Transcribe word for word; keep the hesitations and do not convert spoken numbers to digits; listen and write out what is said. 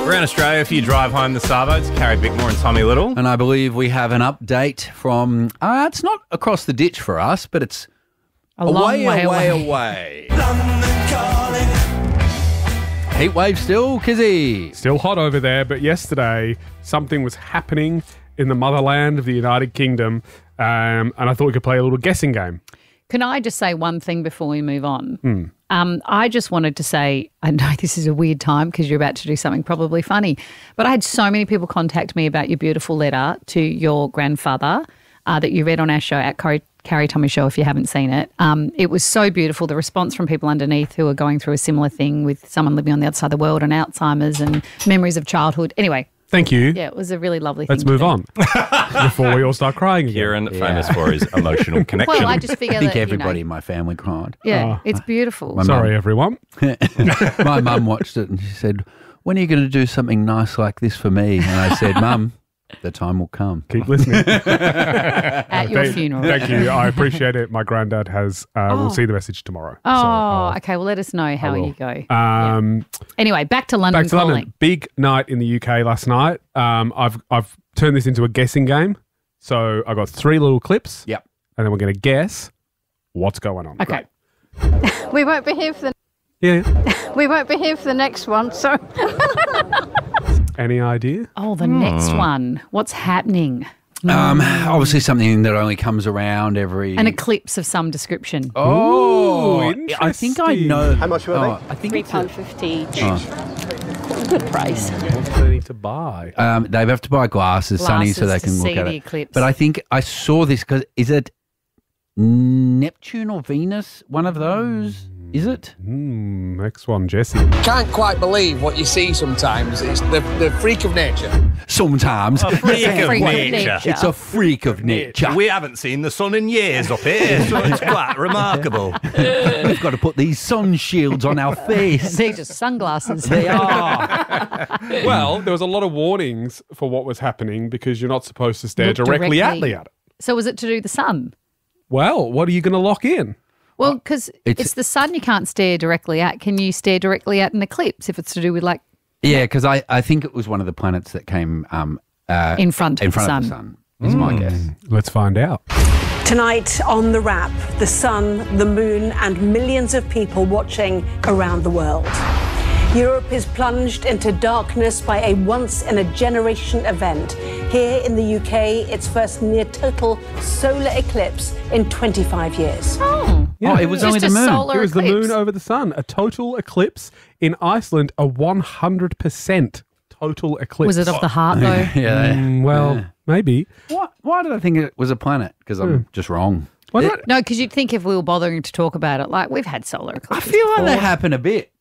Around Australia, if you drive home the Savo, it's Carrie Bickmore and Tommy Little. And I believe we have an update from, uh, it's not across the ditch for us, but it's A long away, way away, away. away. Heat wave still, Kizzy. Still hot over there, but yesterday something was happening in the motherland of the United Kingdom, um, and I thought we could play a little guessing game. Can I just say one thing before we move on? Mm. Um, I just wanted to say, I know this is a weird time because you're about to do something probably funny, but I had so many people contact me about your beautiful letter to your grandfather uh, that you read on our show at Carrie, Carrie Tommy Show if you haven't seen it. Um, it was so beautiful, the response from people underneath who are going through a similar thing with someone living on the other side of the world and Alzheimer's and memories of childhood. Anyway. Thank you. Yeah, it was a really lovely Let's thing. move to on before we all start crying again. Kieran, famous for his emotional connection. Well, I just figure I think that, everybody you in know, my family cried. yeah, it's beautiful. My Sorry, mum- everyone. My mum watched it and she said, when are you going to do something nice like this for me? And I said, Mum, the time will come. Keep listening. At your Thank- funeral. Thank you. I appreciate it. My granddad has, uh, Oh. we'll see the message tomorrow. Oh, So, uh, okay. Well, let us know how I will. you go. Um, Anyway, back to London Back to calling. London. Big night in the U K last night. Um, I've I've turned this into a guessing game. So I got three little clips. Yep. And then we're going to guess what's going on. Okay. We won't be here for the Yeah. we won't be here for the next one. So Any idea? Oh, the next one. What's happening? Um, obviously something that only comes around every... An eclipse of some description. Oh, Ooh, I think I interesting. know. How much were they? oh, I think three it's a- pound fifty each. Oh. Good price. What do they need to buy? Um, they have to buy glasses, Sonny, so they Glasses can to look see at the it. eclipse. But I think I saw this because is it Neptune or Venus? One of those? Is it? Hmm, next one, Jesse. Can't quite believe what you see sometimes. It's the, the freak of nature. Sometimes. A freak of Freak of nature. nature. It's a freak of nature. We haven't seen the sun in years up here, so it's quite remarkable. We've got to put these sun shields on our face. They're just sunglasses. They are. Well, there was a lot of warnings for what was happening because you're not supposed to stare Look directly, at directly. the at it. So was it to do the sun? Well, what are you going to lock in? Well, because It's- it's, the sun you can't stare directly at. Can you stare directly at an eclipse if it's to do with like Yeah, because I, I think it was one of the planets that came um, uh, in front of in the front sun? of the sun, is my guess. Let's find out. Tonight on The Wrap, the sun, the moon, and millions of people watching around the world. Europe is plunged into darkness by a once-in-a-generation event. Here in the U K, it's first near-total solar eclipse in twenty-five years. Oh, Oh, it was Just only the a moon. solar It was the eclipse. moon over the sun. A total eclipse in Iceland, a one hundred percent total eclipse. was it of the heart though? Yeah. Mm, well, Yeah. maybe. Why, why did I think it was a planet? Because I'm just wrong. Why It- not? No, because you'd think if we were bothering to talk about it, like we've had solar I eclipses. feel like before. they happen a bit.